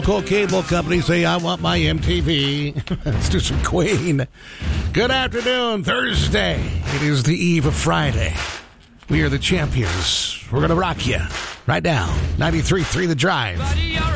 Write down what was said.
Local cable company say, I want my MTV. Let's do some Queen. Good afternoon, Thursday. It is the eve of Friday. We are the champions. We're going to rock you right now. 93.3 The Drive.